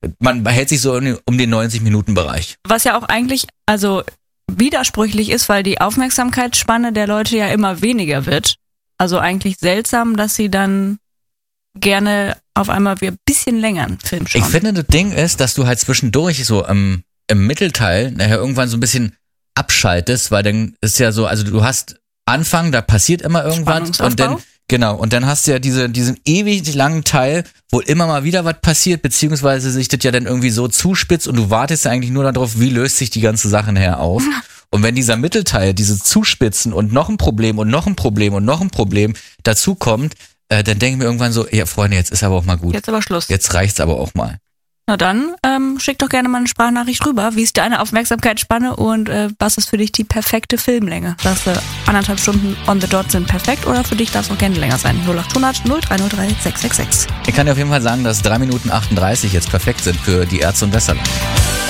man hält sich so um den 90-Minuten-Bereich. Was ja auch eigentlich, also widersprüchlich ist, weil die Aufmerksamkeitsspanne der Leute ja immer weniger wird. Also eigentlich seltsam, dass sie dann gerne auf einmal wieder ein bisschen länger einen Film schauen. Ich finde, das Ding ist, dass du halt zwischendurch so im Mittelteil nachher irgendwann so ein bisschen abschaltest, weil dann ist ja so, also du hast Anfang, da passiert immer irgendwas und dann und dann hast du ja diesen ewig langen Teil, wo immer mal wieder was passiert, beziehungsweise sich das ja dann irgendwie so zuspitzt und du wartest ja eigentlich nur darauf, wie löst sich die ganze Sache nachher auf. Und wenn dieser Mittelteil, dieses Zuspitzen und noch ein Problem und noch ein Problem und noch ein Problem dazu kommt, dann denke ich mir irgendwann so, ja Freunde, jetzt ist aber auch mal gut. Jetzt aber Schluss. Jetzt reicht's aber auch mal. Na dann, schick doch gerne mal eine Sprachnachricht rüber. Wie ist deine Aufmerksamkeitsspanne und was ist für dich die perfekte Filmlänge? Sagst du, 1,5 Stunden on the dot sind perfekt oder für dich darf es auch gerne länger sein? 0800 0303 666. Ich kann dir auf jeden Fall sagen, dass 3 Minuten 38 jetzt perfekt sind für die Ärzte und Westerland.